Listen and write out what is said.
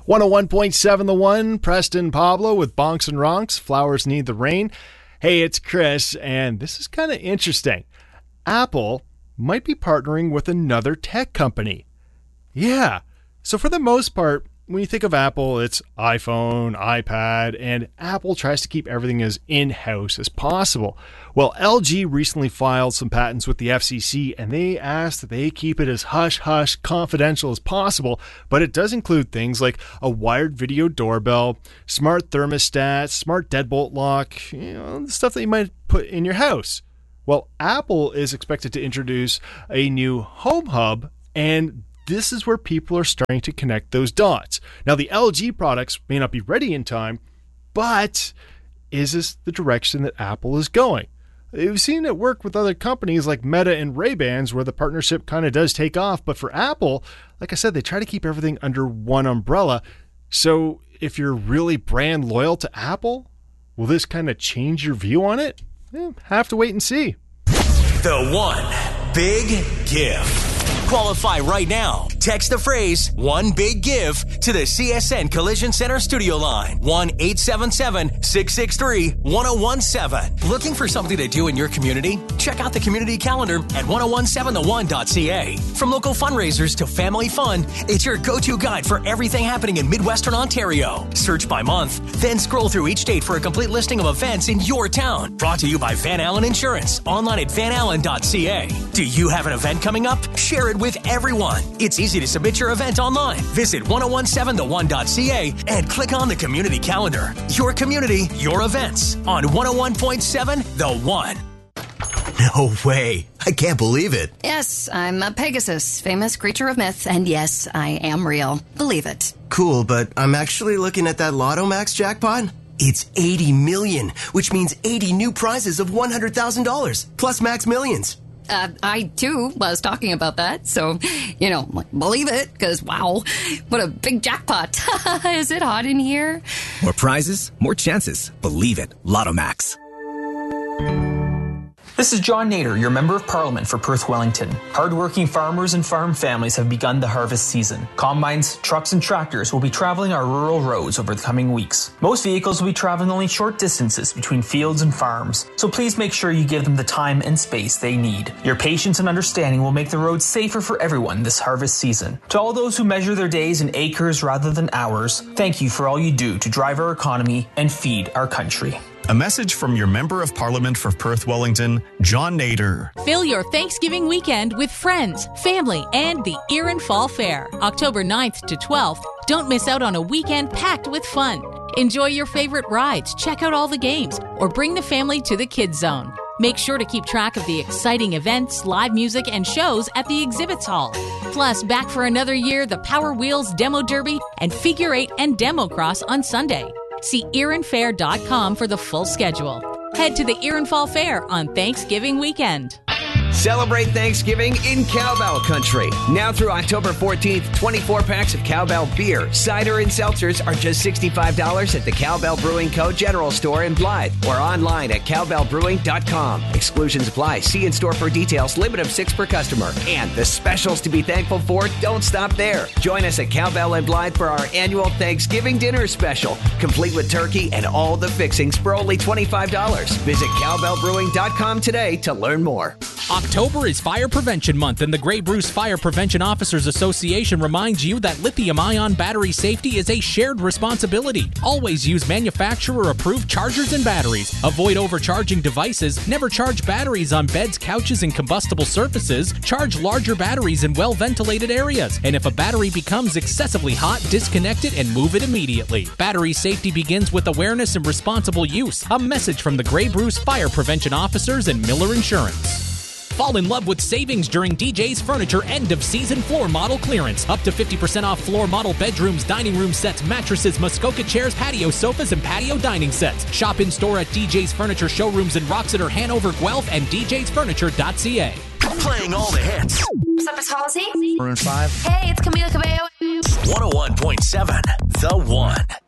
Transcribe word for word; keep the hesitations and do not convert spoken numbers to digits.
one oh one point seven The One, Preston Pablo with Bonks and Ronks, Flowers Need the Rain. Hey, it's Chris, and this is kind of interesting. Apple might be partnering with another tech company. Yeah, so for the most part, when you think of Apple, it's iPhone, iPad, and Apple tries to keep everything as in-house as possible. Well, L G recently filed some patents with the F C C, and they asked that they keep it as hush-hush confidential as possible, but it does include things like a wired video doorbell, smart thermostat, smart deadbolt lock, you know, the stuff that you might put in your house. Well, Apple is expected to introduce a new Home Hub, and this is where people are starting to connect those dots. Now, the L G products may not be ready in time, but is this the direction that Apple is going? We've seen it work with other companies like Meta and Ray-Bans where the partnership kind of does take off. But for Apple, like I said, they try to keep everything under one umbrella. So if you're really brand loyal to Apple, will this kind of change your view on it? Eh, have to wait and see. The One Big Give. Qualify right now. Text the phrase one big give to the C S N Collision Center studio line. one eight seven seven, six six three, one oh one seven. Looking for something to do in your community? Check out the community calendar at ten seventeen the one dot c a. From local fundraisers to family fun, it's your go-to guide for everything happening in Midwestern Ontario. Search by month, then scroll through each date for a complete listing of events in your town. Brought to you by Van Allen Insurance, online at van allen dot c a. Do you have an event coming up? Share it with everyone. It's easy to submit your event online. Visit ten seventeen the one dot c a and click on the community calendar. Your community, your events on one oh one point seven The One. No way. I can't believe it. Yes, I'm a Pegasus, famous creature of myth, and yes, I am real. Believe it. Cool, but I'm actually looking at that Lotto Max jackpot. It's eighty million, which means eighty new prizes of one hundred thousand dollars, plus Max Millions. Uh, I, too, was talking about that, so, you know, believe it, because, wow, what a big jackpot. Is it hot in here? More prizes, more chances. Believe it. Lotto Max. This is John Nader, your Member of Parliament for Perth Wellington. Hardworking farmers and farm families have begun the harvest season. Combines, trucks, and tractors will be traveling our rural roads over the coming weeks. Most vehicles will be traveling only short distances between fields and farms, so please make sure you give them the time and space they need. Your patience and understanding will make the roads safer for everyone this harvest season. To all those who measure their days in acres rather than hours, thank you for all you do to drive our economy and feed our country. A message from your Member of Parliament for Perth Wellington, John Nader. Fill your Thanksgiving weekend with friends, family, and the Erin Fall Fair, October ninth to twelfth. Don't miss out on a weekend packed with fun. Enjoy your favorite rides, check out all the games, or bring the family to the Kids Zone. Make sure to keep track of the exciting events, live music, and shows at the exhibits hall. Plus, back for another year, the Power Wheels Demo Derby and Figure Eight and Demo Cross on Sunday. See erin fair dot com for the full schedule. Head to the Erin Fall Fair on Thanksgiving weekend. Celebrate Thanksgiving in Cowbell Country. Now through October fourteenth, twenty-four packs of Cowbell beer, cider, and seltzers are just sixty-five dollars at the Cowbell Brewing Co. General Store in Blythe or online at cowbell brewing dot com. Exclusions apply. See in store for details. Limit of six per customer. And the specials to be thankful for don't stop there. Join us at Cowbell in Blythe for our annual Thanksgiving dinner special, complete with turkey and all the fixings for only twenty-five dollars. Visit cowbell brewing dot com today to learn more. October is Fire Prevention Month, and the Grey Bruce Fire Prevention Officers Association reminds you that lithium-ion battery safety is a shared responsibility. Always use manufacturer-approved chargers and batteries. Avoid overcharging devices. Never charge batteries on beds, couches, and combustible surfaces. Charge larger batteries in well-ventilated areas. And if a battery becomes excessively hot, disconnect it and move it immediately. Battery safety begins with awareness and responsible use. A message from the Grey Bruce Fire Prevention Officers and Miller Insurance. Fall in love with savings during D J's Furniture end-of-season floor model clearance. Up to fifty percent off floor model bedrooms, dining room sets, mattresses, Muskoka chairs, patio sofas, and patio dining sets. Shop in-store at D J's Furniture showrooms in Roxeter, Hanover, Guelph, and d j's furniture dot c a. Playing all the hits. What's up, it's Halsey. Maroon five. Hey, it's Camila Cabello. one oh one point seven The One.